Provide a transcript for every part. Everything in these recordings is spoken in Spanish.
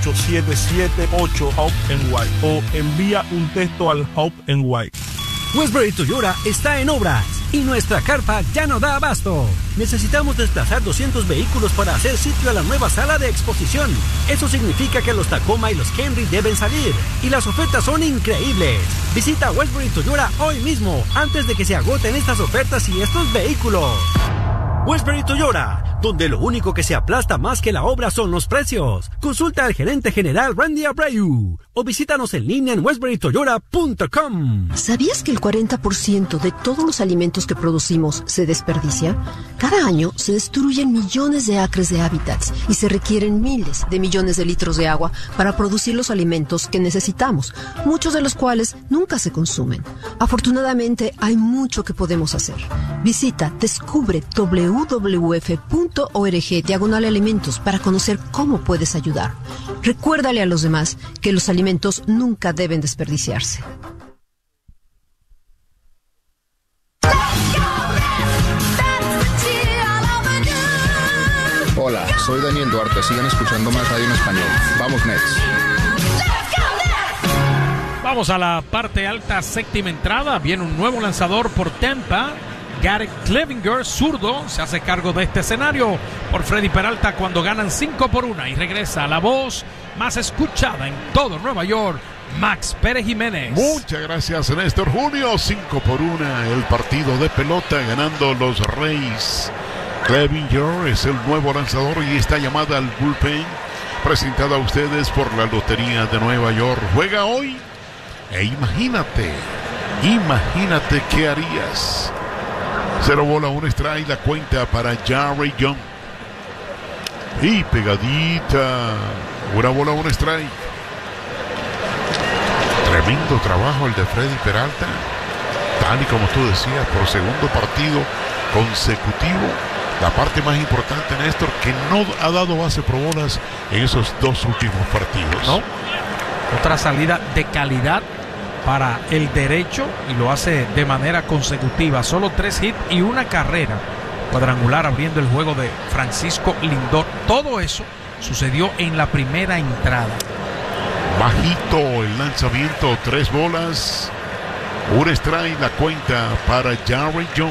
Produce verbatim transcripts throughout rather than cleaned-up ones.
ocho siete siete ocho Hope N Y o envía un texto al Hope N Y. Westbury Toyota está en obras y nuestra carpa ya no da abasto. Necesitamos desplazar doscientos vehículos para hacer sitio a la nueva sala de exposición. Eso significa que los Tacoma y los Camry deben salir. Y las ofertas son increíbles. Visita Westbury Toyota hoy mismo, antes de que se agoten estas ofertas y estos vehículos. Westbury Toyota, donde lo único que se aplasta más que la obra son los precios. Consulta al gerente general Randy Abreu o visítanos en línea en westbury toyota punto com. ¿Sabías que el cuarenta por ciento de todos los alimentos que producimos se desperdicia? Cada año se destruyen millones de acres de hábitats y se requieren miles de millones de litros de agua para producir los alimentos que necesitamos, muchos de los cuales nunca se consumen. Afortunadamente, hay mucho que podemos hacer. Visita Descubre w w f punto org diagonal alimentos para conocer cómo puedes ayudar. Recuérdale a los demás que los alimentos nunca deben desperdiciarse. Hola, soy Daniel Duarte. Sigan escuchando más radio en español. Vamos, Nets. Vamos a la parte alta, séptima entrada. Viene un nuevo lanzador por Tampa. Garrett Clevinger, zurdo, se hace cargo de este escenario por Freddy Peralta cuando ganan cinco por una y regresa a la voz más escuchada en todo Nueva York, Max Pérez Jiménez. Muchas gracias, Néstor Julio. cinco por una el partido de pelota, ganando los Reyes. Clevinger es el nuevo lanzador y está llamada al bullpen, presentada a ustedes por la Lotería de Nueva York. Juega hoy e imagínate, imagínate qué harías. Cero bola, un strike, la cuenta para Jarry Young. Y pegadita, una bola, un strike. Tremendo trabajo el de Freddy Peralta, tal y como tú decías, por segundo partido consecutivo. La parte más importante, Néstor, que no ha dado base por bolas en esos dos últimos partidos. ¿No? Otra salida de calidad para el derecho y lo hace de manera consecutiva. Solo tres hits y una carrera cuadrangular abriendo el juego de Francisco Lindor. Todo eso sucedió en la primera entrada. Bajito el lanzamiento, tres bolas, un strike, la cuenta para Jarry Young.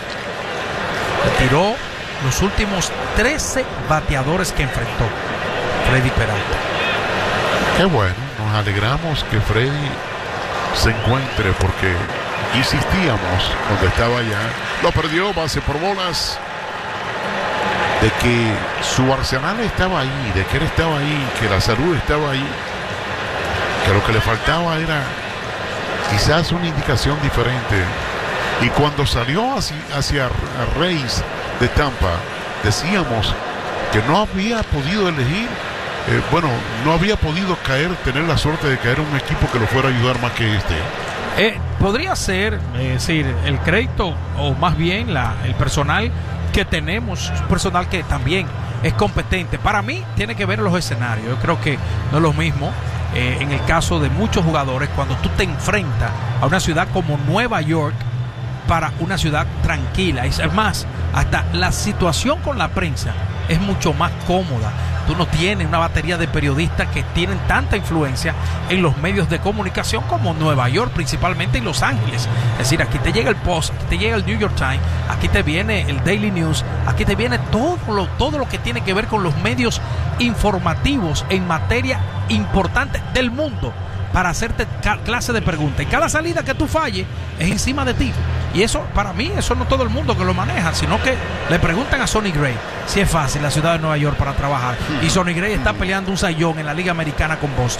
Tiró los últimos trece bateadores que enfrentó Freddy Peralta. Qué bueno, nos alegramos que Freddy se encuentre, porque insistíamos cuando estaba allá, lo perdió, base por bolas, de que su arsenal estaba ahí, de que él estaba ahí, que la salud estaba ahí, que lo que le faltaba era quizás una indicación diferente. Y cuando salió hacia, hacia Reyes de Tampa, decíamos que no había podido elegir, Eh, bueno, no había podido caer, tener la suerte de caer en un equipo que lo fuera a ayudar más que este. Eh, podría ser, es decir, el crédito o más bien la, el personal que tenemos, personal que también es competente. Para mí tiene que ver los escenarios. Yo creo que no es lo mismo eh, en el caso de muchos jugadores cuando tú te enfrentas a una ciudad como Nueva York para una ciudad tranquila. Es más, hasta la situación con la prensa es mucho más cómoda. Tú no tienes una batería de periodistas que tienen tanta influencia en los medios de comunicación como Nueva York, principalmente en Los Ángeles. Es decir, aquí te llega el Post, aquí te llega el New York Times, aquí te viene el Daily News, aquí te viene todo lo, todo lo que tiene que ver con los medios informativos en materia importante del mundo para hacerte clase de preguntas. Y cada salida que tú falles es encima de ti. Y eso, para mí, eso no todo el mundo que lo maneja, sino que le preguntan a Sonny Gray si es fácil la ciudad de Nueva York para trabajar. Y Sonny Gray está peleando un sayón en la Liga Americana con Boston.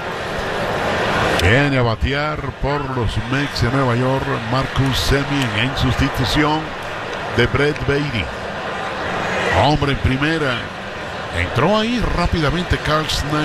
Viene a batear por los Mets de Nueva York Marcus Semien en sustitución de Brett Baty. Hombre en primera. Entró ahí rápidamente Carl Snyder.